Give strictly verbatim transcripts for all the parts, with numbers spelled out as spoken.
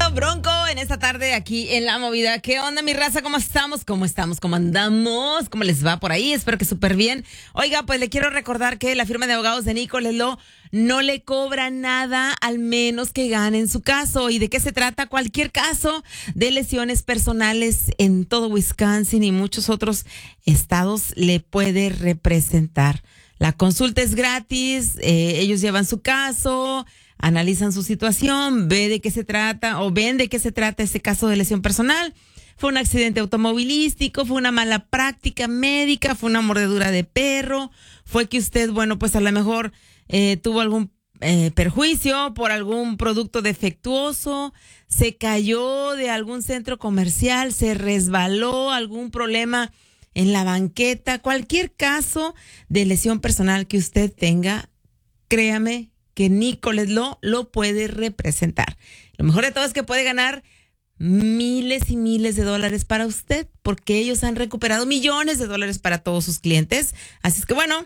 Bronco en esta tarde aquí en La Movida. ¿Qué onda, mi raza? ¿Cómo estamos? ¿Cómo estamos? ¿Cómo andamos? ¿Cómo les va por ahí? Espero que súper bien. Oiga, pues le quiero recordar que la firma de abogados de Nico Leslo no le cobra nada al menos que gane en su caso. ¿Y de qué se trata? Cualquier caso de lesiones personales en todo Wisconsin y muchos otros estados le puede representar. La consulta es gratis, eh, ellos llevan su caso, analizan su situación, ve de qué se trata o ven de qué se trata ese caso de lesión personal. Fue un accidente automovilístico, fue una mala práctica médica, fue una mordedura de perro, fue que usted, bueno, pues a lo mejor eh, tuvo algún eh, perjuicio por algún producto defectuoso, se cayó de algún centro comercial, se resbaló, algún problema en la banqueta, cualquier caso de lesión personal que usted tenga, créame que Nico Leslo lo puede representar. Lo mejor de todo es que puede ganar miles y miles de dólares para usted, porque ellos han recuperado millones de dólares para todos sus clientes. Así es que bueno,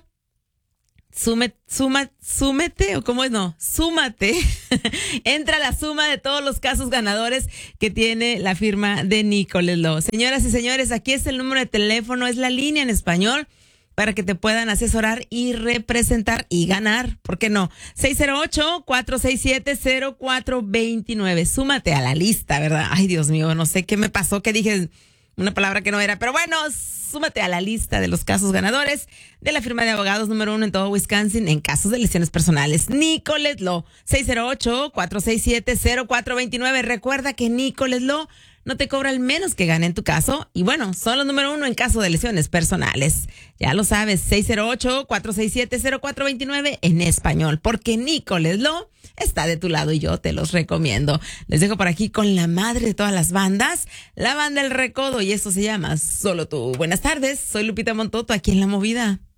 sume, suma, súmete, o cómo es, no, súmate. Entra a la suma de todos los casos ganadores que tiene la firma de Nico Leslo. Señoras y señores, aquí es el número de teléfono, es la línea en español, para que te puedan asesorar y representar y ganar. ¿Por qué no? seis cero ocho, cuatro seis siete, cero cuatro dos nueve. Súmate a la lista, ¿verdad? Ay, Dios mío, no sé qué me pasó, que dije una palabra que no era. Pero bueno, súmate a la lista de los casos ganadores de la firma de abogados número uno en todo Wisconsin en casos de lesiones personales. Nico Leslo, seis cero ocho, cuatro seis siete, cero cuatro dos nueve. Recuerda que Nico Leslo no te cobra el menos que gane en tu caso. Y bueno, son los número uno en caso de lesiones personales. Ya lo sabes, seis cero ocho, cuatro seis siete, cero cuatro dos nueve en español. Porque Nico Leslo está de tu lado y yo te los recomiendo. Les dejo por aquí con la madre de todas las bandas, la banda El Recodo. Y esto se llama Solo Tú. Buenas tardes, soy Lupita Montoto aquí en La Movida.